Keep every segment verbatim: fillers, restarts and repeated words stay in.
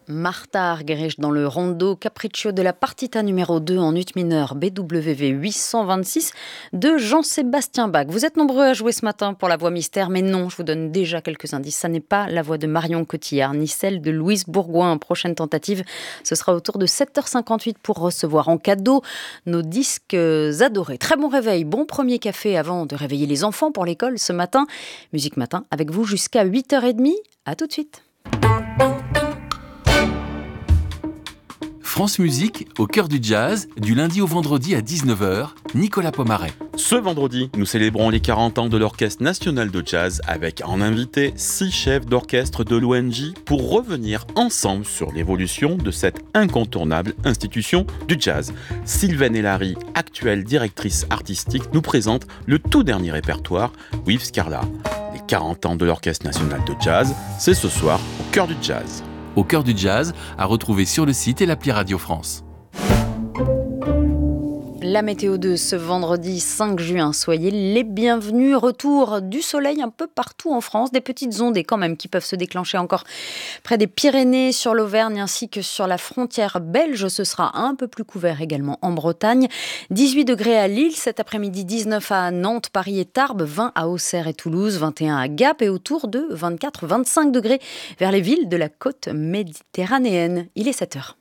Martha Argerich dans le rondo Capriccio de la partita numéro deux en ut mineur B W V huit cent vingt-six de Jean-Sébastien Bach. Vous êtes nombreux à jouer ce matin pour la voix mystère, mais non, je vous donne déjà quelques indices. Ça n'est pas la voix de Marion Cotillard, ni celle de Louise Bourgoin. Prochaine tentative, ce sera autour de sept heures cinquante-huit pour recevoir en cadeau nos disques adorés. Très bon réveil, bon premier café avant de réveiller les enfants pour l'école ce matin. Musique Matin avec vous jusqu'à huit heures trente. À tout de suite. France Musique, au cœur du jazz, du lundi au vendredi à dix-neuf heures, Nicolas Pomaret. Ce vendredi, nous célébrons les quarante ans de l'Orchestre National de Jazz avec en invité six chefs d'orchestre de l'O N J pour revenir ensemble sur l'évolution de cette incontournable institution du jazz. Sylvaine Elary, actuelle directrice artistique, nous présente le tout dernier répertoire, With Scarla. Les quarante ans de l'Orchestre National de Jazz, c'est ce soir au cœur du jazz. Au cœur du jazz, à retrouver sur le site et l'appli Radio France. La météo de ce vendredi cinq juin, soyez les bienvenus. Retour du soleil un peu partout en France, des petites ondées quand même qui peuvent se déclencher encore près des Pyrénées, sur l'Auvergne ainsi que sur la frontière belge. Ce sera un peu plus couvert également en Bretagne. dix-huit degrés à Lille cet après-midi, dix-neuf à Nantes, Paris et Tarbes, vingt à Auxerre et Toulouse, vingt et un à Gap et autour de vingt-quatre à vingt-cinq degrés vers les villes de la côte méditerranéenne. Il est sept heures.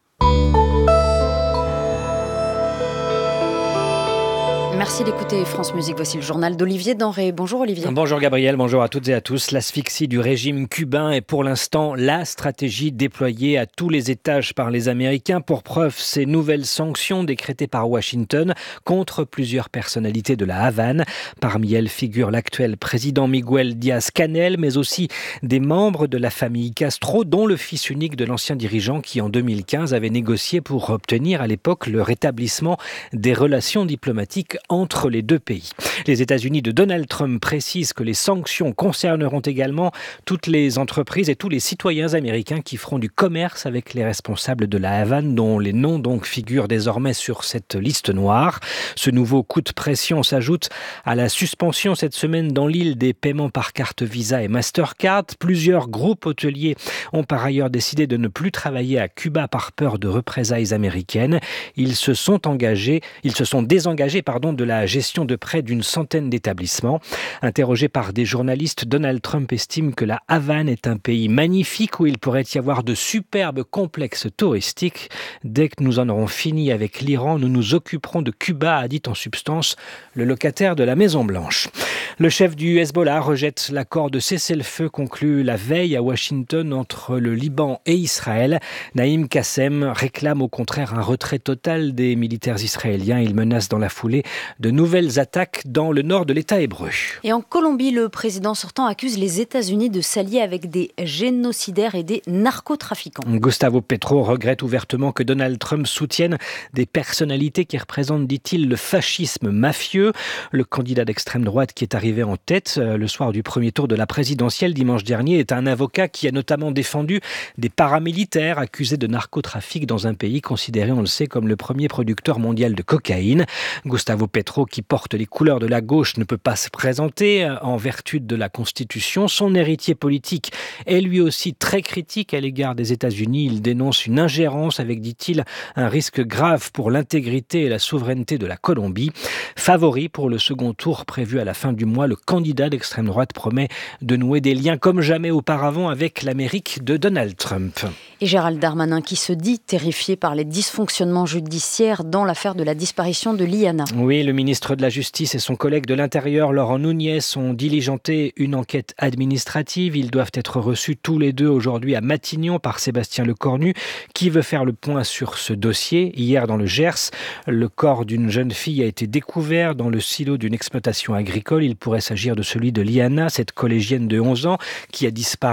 Merci d'écouter France Musique. Voici le journal d'Olivier Denré. Bonjour Olivier. Bonjour Gabriel, bonjour à toutes et à tous. L'asphyxie du régime cubain est pour l'instant la stratégie déployée à tous les étages par les Américains. Pour preuve, ces nouvelles sanctions décrétées par Washington contre plusieurs personnalités de la Havane. Parmi elles figure l'actuel président Miguel Díaz-Canel, mais aussi des membres de la famille Castro, dont le fils unique de l'ancien dirigeant qui en deux mille quinze avait négocié pour obtenir à l'époque le rétablissement des relations diplomatiques entre les deux pays. Les États-Unis de Donald Trump précisent que les sanctions concerneront également toutes les entreprises et tous les citoyens américains qui feront du commerce avec les responsables de la Havane, dont les noms donc figurent désormais sur cette liste noire. Ce nouveau coup de pression s'ajoute à la suspension cette semaine dans l'île des paiements par carte Visa et Mastercard. Plusieurs groupes hôteliers ont par ailleurs décidé de ne plus travailler à Cuba par peur de représailles américaines. Ils se sont engagés, ils se sont désengagés, pardon, de la gestion de près d'une centaine d'établissements. Interrogé par des journalistes, Donald Trump estime que la Havane est un pays magnifique où il pourrait y avoir de superbes complexes touristiques. Dès que nous en aurons fini avec l'Iran, nous nous occuperons de Cuba, a dit en substance le locataire de la Maison-Blanche. Le chef du Hezbollah rejette l'accord de cessez-le-feu conclu la veille à Washington entre le Liban et Israël. Naïm Kassem réclame au contraire un retrait total des militaires israéliens. Il menace dans la foulée de nouvelles attaques dans le nord de l'État hébreu. Et en Colombie, le président sortant accuse les États-Unis de s'allier avec des génocidaires et des narcotrafiquants. Gustavo Petro regrette ouvertement que Donald Trump soutienne des personnalités qui représentent, dit-il, le fascisme mafieux. Le candidat d'extrême droite qui est arrivé en tête le soir du premier tour de la présidentielle dimanche dernier est un avocat qui a notamment défendu des paramilitaires accusés de narcotrafic dans un pays considéré, on le sait, comme le premier producteur mondial de cocaïne. Gustavo Petro, qui porte les couleurs de la gauche, ne peut pas se présenter en vertu de la Constitution. Son héritier politique est lui aussi très critique à l'égard des États-Unis. Il dénonce une ingérence avec, dit-il, un risque grave pour l'intégrité et la souveraineté de la Colombie. Favori pour le second tour prévu à la fin du mois, le candidat d'extrême droite promet de nouer des liens comme jamais auparavant avec l'Amérique de Donald Trump. Et Gérald Darmanin qui se dit terrifié par les dysfonctionnements judiciaires dans l'affaire de la disparition de Liana. Oui, le ministre de la Justice et son collègue de l'Intérieur, Laurent Nunez, ont diligenté une enquête administrative. Ils doivent être reçus tous les deux aujourd'hui à Matignon par Sébastien Lecornu, qui veut faire le point sur ce dossier. Hier, dans le Gers, le corps d'une jeune fille a été découvert dans le silo d'une exploitation agricole. Il pourrait s'agir de celui de Liana, cette collégienne de onze ans qui a disparu